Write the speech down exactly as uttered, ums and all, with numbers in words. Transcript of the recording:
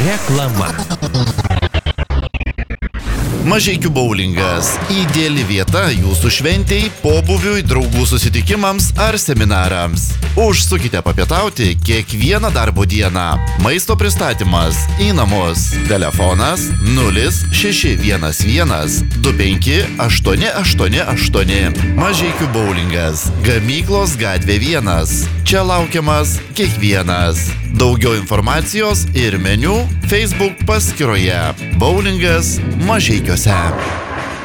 Reklama. Mažeikių boulingas – ideali vieta jūsų šventei, pobūviui, draugų susitikimams ar seminarams. Užsukite papietauti kiekvieną darbo dieną. Maisto pristatymas į namus. Telefonas nulis šeši vienas vienas du penki aštuoni aštuoni aštuoni. Mažeikių boulingas – Gamyklos gatvė vienas. Čia laukiamas kiekvienas. Daugiau informacijos ir meniu Facebook paskyroje. Boulingas Mažeikiuose.